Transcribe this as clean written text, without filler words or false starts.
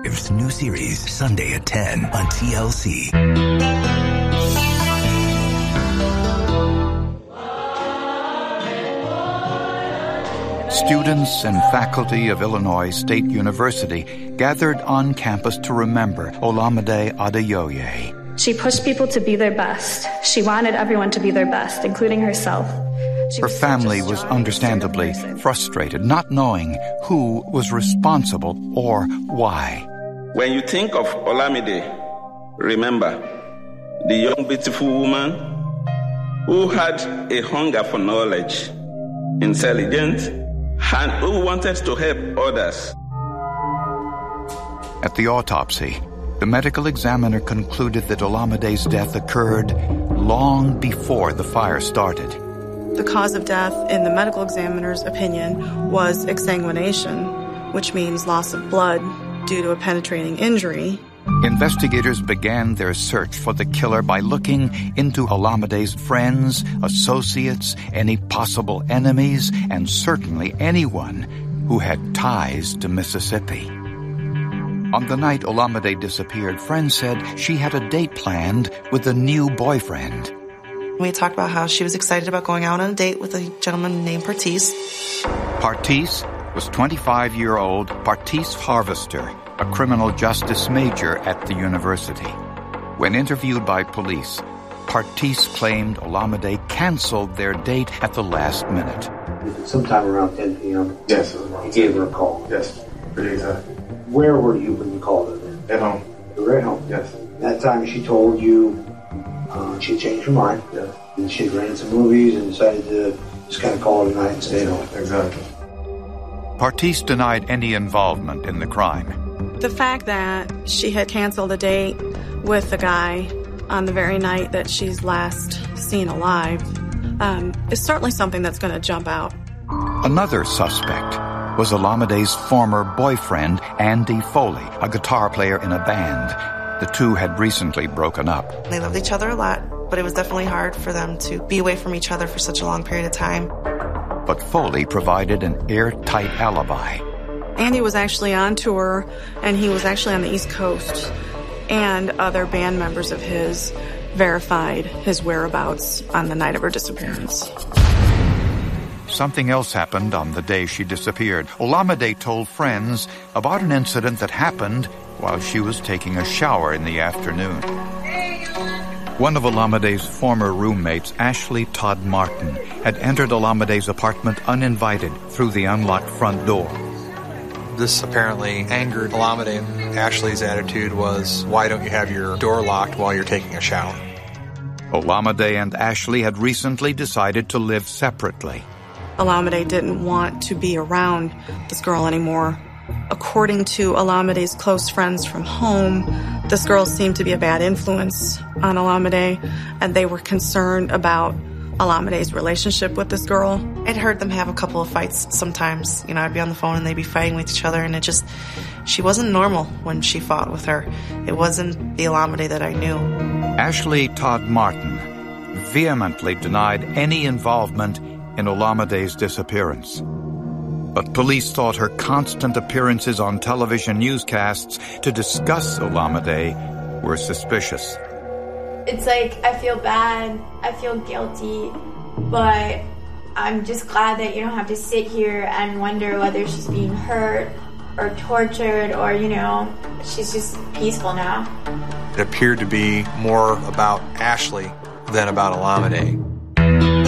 New series, Sunday at 10 on TLC. Students and faculty of Illinois State University gathered on campus to remember Olamide Adeoye. She pushed people to be their best. She wanted everyone to be their best, including herself. Her family was understandably frustrated, not knowing who was responsible or why. When you think of Olamide, remember the young, beautiful woman who had a hunger for knowledge, intelligent, and who wanted to help others. At the autopsy, the medical examiner concluded that Olamide's death occurred long before the fire started. The cause of death, in the medical examiner's opinion, was exsanguination, which means loss of blood due to a penetrating injury. Investigators began their search for the killer by looking into Olamide's friends, associates, any possible enemies, and certainly anyone who had ties to Mississippi. On the night Olamide disappeared, friends said she had a date planned with a new boyfriend. We talked about how she was excited about going out on a date with a gentleman named Partis. Partis was 25-year-old Partis Harvester, a criminal justice major at the university. When interviewed by police, Partis claimed Olamide canceled their date at the last minute. Sometime around 10 p.m. Yes. He gave her a call. Yes. Pretty exactly. Where were you when you called her? At home. You were at home? Yes. That time she told you she changed her mind. Yes. And she ran some movies and decided to just kind of call it a night and stay home. Exactly. Partis denied any involvement in the crime. The fact that she had canceled a date with the guy on the very night that she's last seen alive is certainly something that's going to jump out. Another suspect was Olamide's former boyfriend, Andy Foley, a guitar player in a band. The two had recently broken up. They loved each other a lot, but it was definitely hard for them to be away from each other for such a long period of time. But Foley provided an airtight alibi. Andy was actually on tour, and he was actually on the East Coast, and other band members of his verified his whereabouts on the night of her disappearance. Something else happened on the day she disappeared. Olamide told friends about an incident that happened while she was taking a shower in the afternoon. One of Olamide's former roommates, Ashley Todd Martin, had entered Olamide's apartment uninvited through the unlocked front door. This apparently angered Olamide. Ashley's attitude was, why don't you have your door locked while you're taking a shower? Olamide and Ashley had recently decided to live separately. Olamide didn't want to be around this girl anymore. According to Olamide's close friends from home, this girl seemed to be a bad influence on Olamide, and they were concerned about Olamide's relationship with this girl. I'd heard them have a couple of fights sometimes. You know, I'd be on the phone and they'd be fighting with each other, and she wasn't normal when she fought with her. It wasn't the Olamide that I knew. Ashley Todd Martin vehemently denied any involvement in Olamide's disappearance. But police thought her constant appearances on television newscasts to discuss Olamide were suspicious. It's like I feel bad, I feel guilty, but I'm just glad that you don't have to sit here and wonder whether she's being hurt or tortured or, she's just peaceful now. It appeared to be more about Ashley than about Olamide.